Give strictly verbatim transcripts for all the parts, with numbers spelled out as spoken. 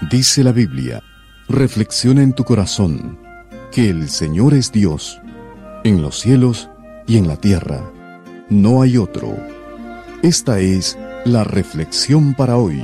Dice la Biblia, reflexiona en tu corazón, que el Señor es Dios, en los cielos y en la tierra. No hay otro. Esta es la reflexión para hoy.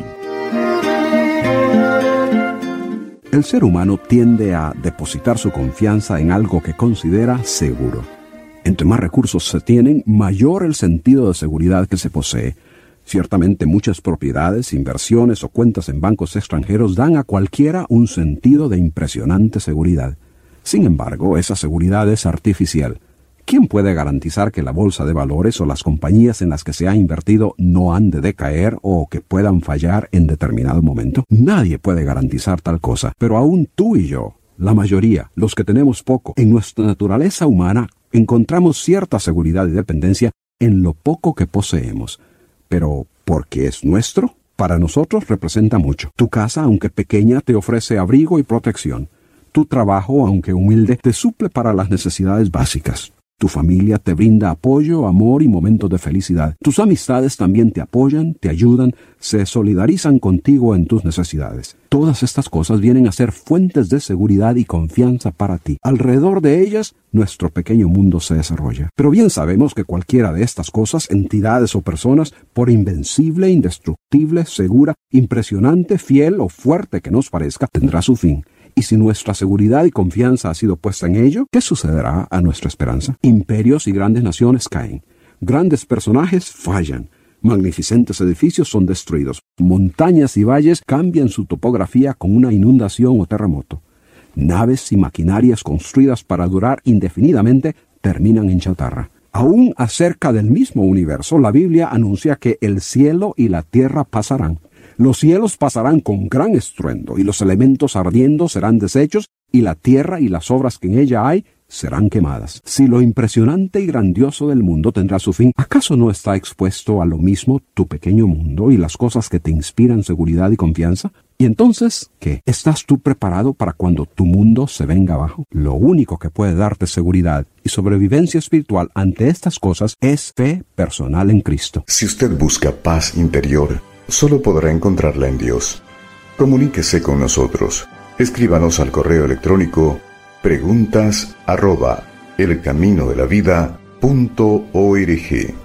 El ser humano tiende a depositar su confianza en algo que considera seguro. Entre más recursos se tienen, mayor el sentido de seguridad que se posee. Ciertamente muchas propiedades, inversiones o cuentas en bancos extranjeros dan a cualquiera un sentido de impresionante seguridad. Sin embargo, esa seguridad es artificial. ¿Quién puede garantizar que la bolsa de valores o las compañías en las que se ha invertido no han de decaer o que puedan fallar en determinado momento? Nadie puede garantizar tal cosa, pero aún tú y yo, la mayoría, los que tenemos poco, en nuestra naturaleza humana encontramos cierta seguridad y dependencia en lo poco que poseemos. Pero, ¿por qué es nuestro? Para nosotros representa mucho. Tu casa, aunque pequeña, te ofrece abrigo y protección. Tu trabajo, aunque humilde, te suple para las necesidades básicas. Tu familia te brinda apoyo, amor y momentos de felicidad. Tus amistades también te apoyan, te ayudan, se solidarizan contigo en tus necesidades. Todas estas cosas vienen a ser fuentes de seguridad y confianza para ti. Alrededor de ellas, nuestro pequeño mundo se desarrolla. Pero bien sabemos que cualquiera de estas cosas, entidades o personas, por invencible, indestructible, segura, impresionante, fiel o fuerte que nos parezca, tendrá su fin. Y si nuestra seguridad y confianza ha sido puesta en ello, ¿qué sucederá a nuestra esperanza? Imperios y grandes naciones caen. Grandes personajes fallan. Magnificentes edificios son destruidos. Montañas y valles cambian su topografía con una inundación o terremoto. Naves y maquinarias construidas para durar indefinidamente terminan en chatarra. Aún acerca del mismo universo, la Biblia anuncia que el cielo y la tierra pasarán. Los cielos pasarán con gran estruendo, y los elementos ardiendo serán deshechos, y la tierra y las obras que en ella hay serán quemadas. Si lo impresionante y grandioso del mundo tendrá su fin, ¿acaso no está expuesto a lo mismo tu pequeño mundo y las cosas que te inspiran seguridad y confianza? ¿Y entonces qué? ¿Estás tú preparado para cuando tu mundo se venga abajo? Lo único que puede darte seguridad y sobrevivencia espiritual ante estas cosas es fe personal en Cristo. Si usted busca paz interior, solo podrá encontrarla en Dios. Comuníquese con nosotros. Escríbanos al correo electrónico preguntas arroba elcaminodelavida punto org.